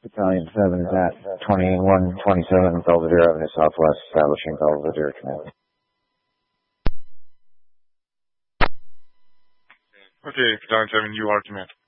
Battalion 7 is at 2127 Belvedere Avenue Southwest, establishing Belvedere command. Okay, Battalion 7, you are command.